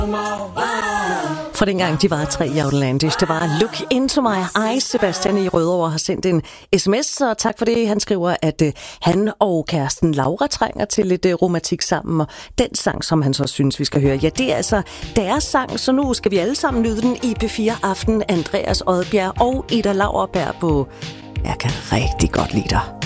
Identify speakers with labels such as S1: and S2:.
S1: For dengang de var 3 i Outlandish, det var Look Into My Eyes. Sebastian i Rødovre har sendt en sms, og tak for det. Han skriver, at han og kæresten Laura trænger til lidt romantik sammen, og den sang, som han så synes, vi skal høre, ja, det er altså deres sang, så nu skal vi alle sammen nyde den i P4 Aften. Andreas Odbjerg og Ida Lauerberg på Jeg kan rigtig godt lide dig.